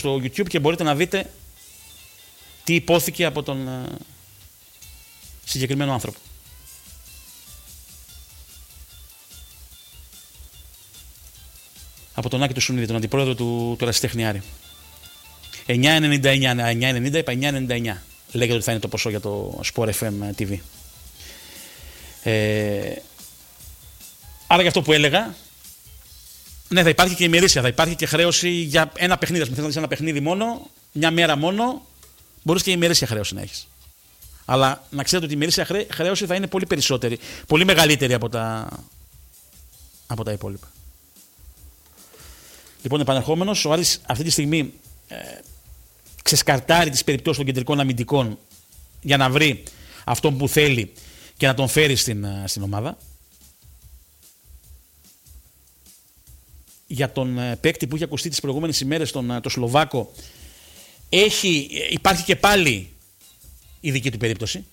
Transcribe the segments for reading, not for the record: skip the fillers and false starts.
στο YouTube και μπορείτε να δείτε τι υπόθηκε από τον συγκεκριμένο άνθρωπο. Από τον Άκη του Σουνίδη, τον αντιπρόεδρο του Ερασιτεχνιάρη. 9,90 είπα 9,99. Λέγεται ότι θα είναι το ποσό για το Sport FM TV. Άρα για αυτό που έλεγα, ναι, θα υπάρχει και ημερήσια, θα υπάρχει και χρέωση για ένα παιχνίδι. Αν θες να δεις ένα παιχνίδι μόνο, μια μέρα μόνο, μπορείς και ημερήσια χρέωση να έχεις. Αλλά να ξέρετε ότι η ημερήσια χρέωση θα είναι πολύ περισσότερη, πολύ μεγαλύτερη από τα υπόλοιπα. Λοιπόν, επανερχόμενος, ο Άρης αυτή τη στιγμή ξεσκαρτάρει τις περιπτώσεις των κεντρικών αμυντικών για να βρει αυτόν που θέλει και να τον φέρει στην ομάδα. Για τον παίκτη που είχε ακουστεί τις προηγούμενες ημέρες, τον Σλοβάκο, υπάρχει και πάλι η δική του περίπτωση.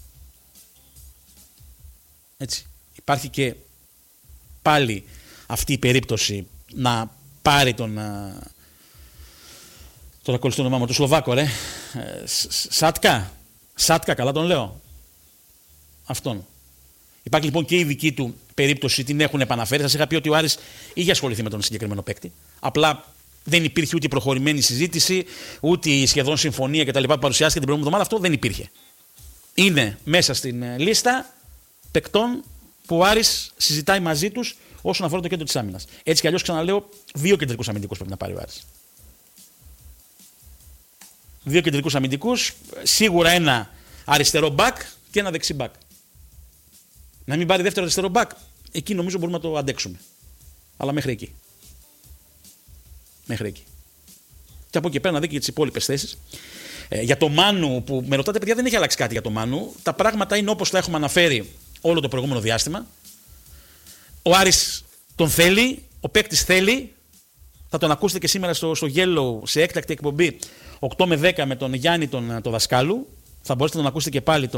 Έτσι. Υπάρχει και πάλι αυτή η περίπτωση να πάρει τώρα κόλλησε το όνομά μου, το Σλοβάκο, ρε. Σάτκα, καλά τον λέω. Αυτόν. Υπάρχει λοιπόν και η δική του περίπτωση, την έχουν επαναφέρει. Σας είχα πει ότι ο Άρης είχε ασχοληθεί με τον συγκεκριμένο παίκτη. Απλά δεν υπήρχε ούτε προχωρημένη συζήτηση, ούτε σχεδόν συμφωνία κτλ. Που παρουσιάστηκε την προηγούμενη εβδομάδα. Αυτό δεν υπήρχε. Είναι μέσα στην λίστα παικτών που ο Άρης συζητάει μαζί τους όσον αφορά το κέντρο της άμυνας. Έτσι κι αλλιώς, ξαναλέω, 2 κεντρικούς αμυντικούς πρέπει να πάρει ο Άρης. 2 κεντρικούς αμυντικούς, σίγουρα ένα αριστερό μπακ και ένα δεξί μπακ. Να μην πάρει δεύτερο αριστερό μπακ, εκεί νομίζω μπορούμε να το αντέξουμε. Αλλά μέχρι εκεί. Μέχρι εκεί. Και από εκεί πέρα να δει και τις υπόλοιπες θέσεις. Για το Μάνου, που με ρωτάτε, παιδιά, δεν έχει αλλάξει κάτι για το Μάνου. Τα πράγματα είναι όπως τα έχουμε αναφέρει όλο το προηγούμενο διάστημα. Ο Άρης τον θέλει, ο παίκτης θέλει. Θα τον ακούσετε και σήμερα στο Yellow σε έκτακτη εκπομπή 8 με 10 με τον Γιάννη τον Δασκάλου. Θα μπορέσετε να τον ακούσετε και πάλι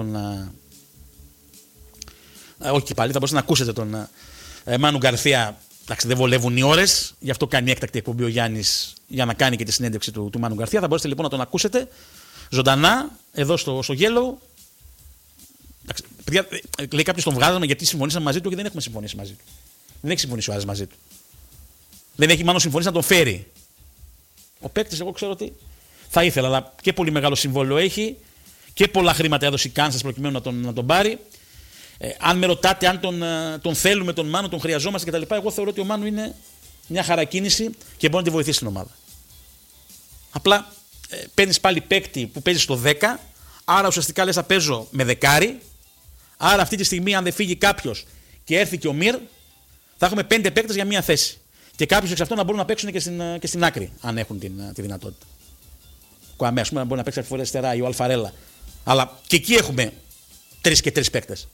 όχι και πάλι, θα μπορέσετε να ακούσετε τον Μάνου Γκαρθία. Εντάξει, δεν βολεύουν οι ώρες, γι' αυτό κάνει έκτακτη εκπομπή ο Γιάννης για να κάνει και τη συνέντευξη του Μάνου Γκαρθία. Θα μπορέσετε λοιπόν να τον ακούσετε ζωντανά εδώ στο Yellow. Εντάξει, παιδιά, λέει κάποιος τον βγάζαμε γιατί συμφωνήσαμε μαζί του και δεν έχουμε συμφωνήσει μαζί του. Δεν έχει συμφωνήσει ο Άρης μαζί του. Δεν έχει μάλλον συμφωνήσει να τον φέρει. Ο παίκτης, εγώ ξέρω ότι θα ήθελα, αλλά και πολύ μεγάλο συμβόλαιο έχει και πολλά χρήματα έδωσε η Κάνσας προκειμένου να τον πάρει. Αν με ρωτάτε αν τον θέλουμε τον Μάνο, τον χρειαζόμαστε κτλ., εγώ θεωρώ ότι ο Μάνο είναι μια χαρακίνηση και μπορεί να τη βοηθήσει την ομάδα. Απλά παίρνεις πάλι παίκτη που παίζει στο 10, άρα ουσιαστικά λες θα παίζω με δεκάρι. Άρα αυτή τη στιγμή, αν δεν φύγει κάποιος και έρθει και ο Μυρ, θα έχουμε 5 παίκτες για μία θέση. Και κάποιους εξ αυτών να μπορούν να παίξουν και στην άκρη, αν έχουν τη δυνατότητα. Κουαμέ, ας πούμε, να μπορεί να παίξει αυτή τη φορά αριστερά ή ο Αλφαρέλα. Αλλά και εκεί έχουμε 3 και 3 παίκτες.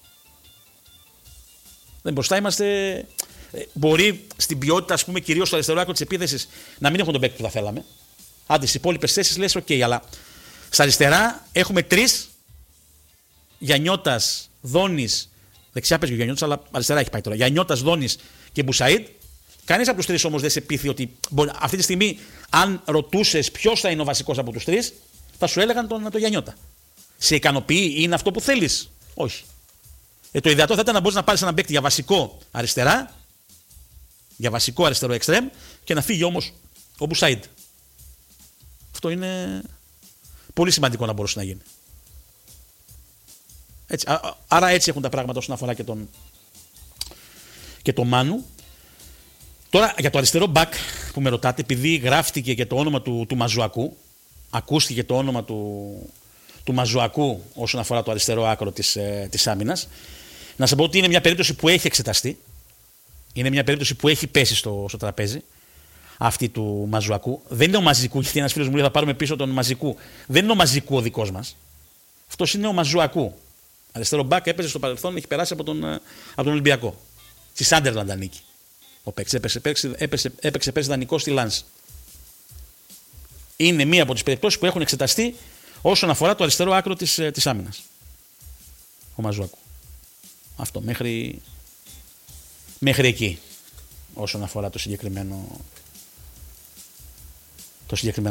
Δεν μπροστά είμαστε. Μπορεί στην ποιότητα, ας πούμε, κυρίως στο αριστερό άκρο της επίθεσης, να μην έχουν τον παίκτη που θα θέλαμε. Άντε, στις υπόλοιπες θέσεις λες, OK, αλλά στα αριστερά έχουμε 3. Γιαννιώτας, Δόνης. Δεξιά παίζει ο Γιαννιώτας, αλλά αριστερά έχει πάει τώρα. Γιαννιώτας, Δόνης και Μπουσαΐντ. Κανείς από τους 3 όμως δεν σε πείθει ότι αυτή τη στιγμή, αν ρωτούσες ποιος θα είναι ο βασικός από τους 3, θα σου έλεγαν τον Γιαννιώτα. Σε ικανοποιεί, είναι αυτό που θέλεις? Όχι. Το ιδεατό θα ήταν να μπορείς να πάρεις έναν παίκτη για βασικό αριστερά, για βασικό αριστερό εξτρέμ και να φύγει όμως ο Μπουσαΐντ. Αυτό είναι πολύ σημαντικό να μπορούσε να γίνει. Έτσι, άρα έτσι έχουν τα πράγματα όσον αφορά και το Μάνου. Τώρα για το αριστερό μπακ που με ρωτάτε, επειδή γράφτηκε και το όνομα του Μαζουακού, ακούστηκε το όνομα του Μαζουακού όσον αφορά το αριστερό άκρο της άμυνας, να σας πω ότι είναι μια περίπτωση που έχει εξεταστεί, είναι μια περίπτωση που έχει πέσει στο τραπέζι, αυτή του Μαζουακού. Δεν είναι ο Μαζικού, γιατί ένας φίλος μου λέει θα πάρουμε πίσω τον Μαζικού. Δεν είναι ο Μαζικού ο δικός μας. Αυτός είναι ο Μαζουακού. Αριστερό μπακ, έπαιζε στο παρελθόν, έχει περάσει από τον Ολυμπιακό. Στη Σάντερλαντ ανήκει. Ο παίκτης έπαιξε πέρσι δανεικό στη Λάνς. Είναι μία από τις περιπτώσεις που έχουν εξεταστεί όσον αφορά το αριστερό άκρο της άμυνας. Ο Μαζουακού. Αυτό μέχρι εκεί όσον αφορά το συγκεκριμένο